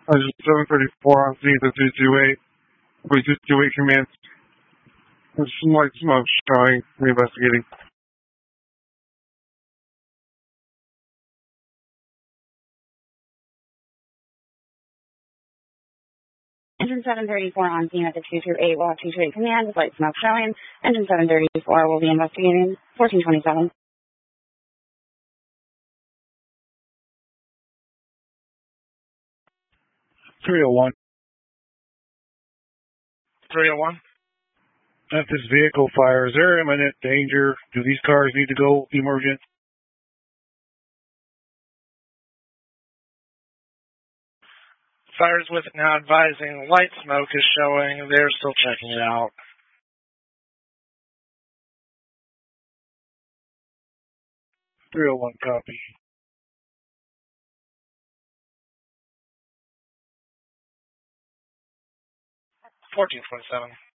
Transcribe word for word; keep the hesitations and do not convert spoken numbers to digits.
Engine seven thirty-four on scene to two two eight. We two two eight command. There's some light smoke showing. We're investigating. Engine seven thirty-four on scene at the two two eight, we'll have two two eight command with light smoke showing. Engine seven thirty-four will be investigating fourteen twenty-seven. three oh one. three oh one. If this vehicle fires, is there imminent danger? Do these cars need to go emergent? Fires with it now advising light smoke is showing. They're still checking it out. three oh one, copy. fourteen twenty-seven.